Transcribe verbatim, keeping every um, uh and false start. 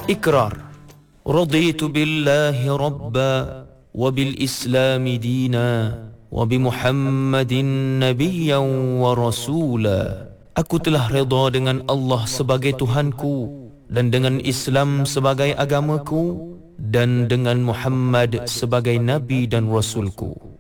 Ikrar. Raditu billahi rabba wa bil islami dina wa bi Muhammadin nabiyyan wa rasula. Aku telah redha dengan Allah sebagai Tuhanku, dan dengan Islam sebagai agamaku, dan dengan Muhammad sebagai Nabi dan Rasulku.